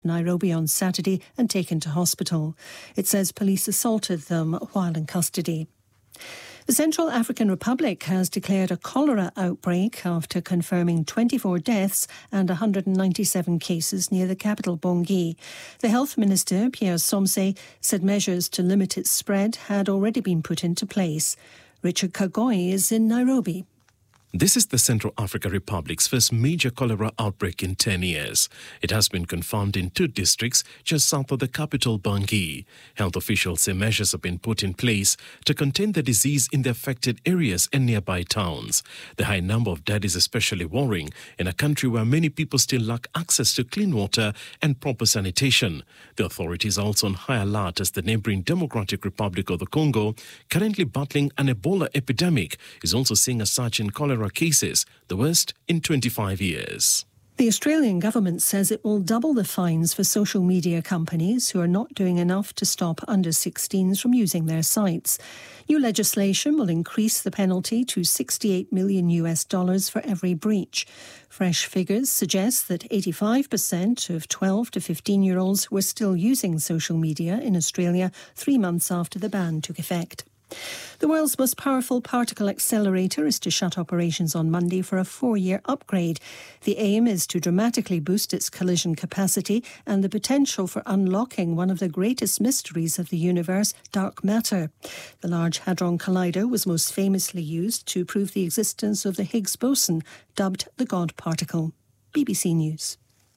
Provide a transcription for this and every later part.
Nairobi on Saturday and taken to hospital. It says police assaulted them while in custody. The Central African Republic has declared a cholera outbreak after confirming 24 deaths and 197 cases near the capital, Bangui. The Health Minister, Pierre Somse, said measures to limit its spread had already been put into place. Richard Kagoy is in Nairobi. This is the Central African Republic's first major cholera outbreak in 10 years. It has been confirmed in 2 districts just south of the capital, Bangui. Health officials say measures have been put in place to contain the disease in the affected areas and nearby towns. The high number of deaths is especially worrying in a country where many people still lack access to clean water and proper sanitation. The authorities are also on high alert as the neighboring Democratic Republic of the Congo, currently battling an Ebola epidemic, is also seeing a surge in cholera cases, the worst in 25 years. The Australian government says it will double the fines for social media companies who are not doing enough to stop under-16s from using their sites. New legislation will increase the penalty to $68 million for every breach. Fresh figures suggest that 85% of 12 to 15-year-olds were still using social media in Australia 3 months after the ban took effect. The world's most powerful particle accelerator is to shut operations on Monday for a 4-year upgrade. The aim is to dramatically boost its collision capacity and the potential for unlocking one of the greatest mysteries of the universe, dark matter. The Large Hadron Collider was most famously used to prove the existence of the Higgs boson, dubbed the God particle. BBC News.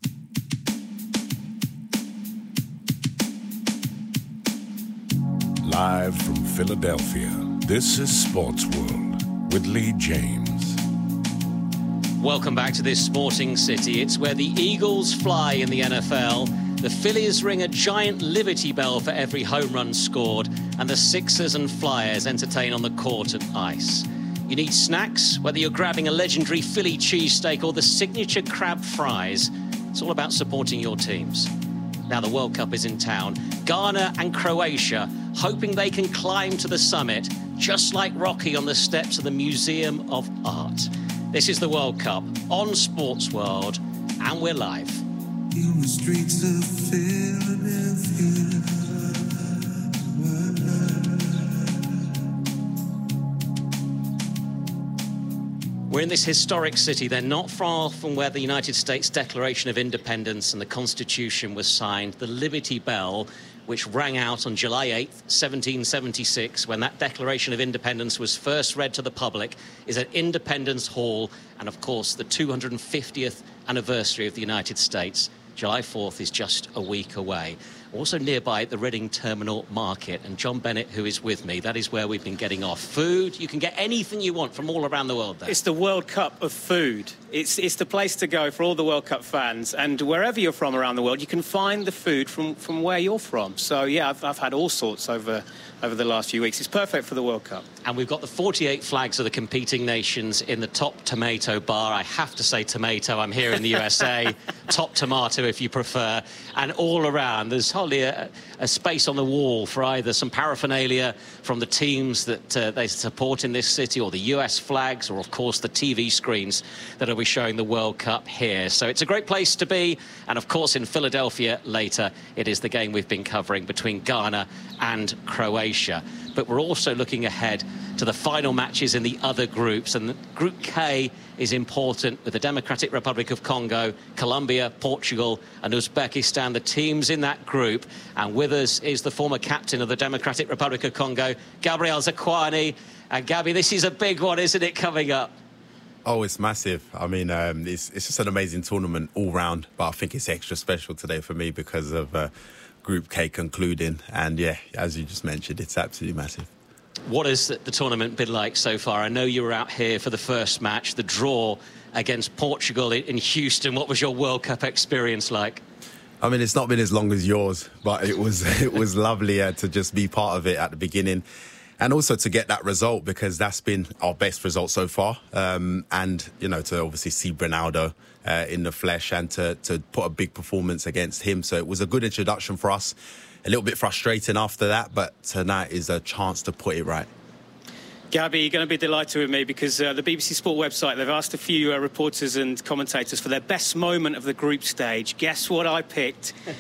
Live from Philadelphia, this is Sports World with Lee James. Welcome back to this sporting city. It's where the Eagles fly in the NFL. The Phillies ring a giant Liberty Bell for every home run scored, and the Sixers and Flyers entertain on the court and ice. You need snacks, whether you're grabbing a legendary Philly cheesesteak or the signature crab fries. It's all about supporting your teams. Now the World Cup is in town. Ghana and Croatia hoping they can climb to the summit, just like Rocky on the steps of the Museum of Art. This is the World Cup on Sports World, and we're live. In the streets of Philadelphia. We're in this historic city. They're not far from where the United States Declaration of Independence and the Constitution was signed. The Liberty Bell, which rang out on July 8th, 1776, when that Declaration of Independence was first read to the public, is at Independence Hall, and of course the 250th anniversary of the United States. July 4th is just a week away. Also nearby, the Reading Terminal Market, and John Bennett, who is with me, that is where we've been getting our food. You can get anything you want from all around the world there. It's the World Cup of food. It's the place to go for all the World Cup fans, and wherever you're from around the world, you can find the food from where you're from. So yeah, I've had all sorts over the last few weeks. It's perfect for the World Cup. And we've got the 48 flags of the competing nations in the top tomato bar. I have to say tomato. I'm here in the USA. Top tomato, if you prefer. And all around, there's hardly a space on the wall for either some paraphernalia from the teams that they support in this city, or the US flags, or, of course, the TV screens that will be showing the World Cup here. So it's a great place to be. And, of course, in Philadelphia later, it is the game we've been covering between Ghana and Croatia. But we're also looking ahead to the final matches in the other groups. And Group K is important, with the Democratic Republic of Congo, Colombia, Portugal and Uzbekistan, the teams in that group. And with us is the former captain of the Democratic Republic of Congo, Gabriel Zakuani. And Gabby, this is a big one, isn't it, coming up? Oh, it's massive. I mean, it's just an amazing tournament all round, but I think it's extra special today for me because of Group K concluding. And yeah, as you just mentioned, it's absolutely massive. What has the tournament been like so far? I know you were out here for the first match, the draw against Portugal in Houston. What was your World Cup experience like? I mean, it's not been as long as yours, but it was lovely to just be part of it at the beginning. And also to get that result, because that's been our best result so far. And, you know, to obviously see Ronaldo in the flesh and to put a big performance against him. So it was a good introduction for us. A little bit frustrating after that, but tonight is a chance to put it right. Gabby, you're going to be delighted with me because the BBC Sport website, they've asked a few reporters and commentators for their best moment of the group stage. Guess what I picked?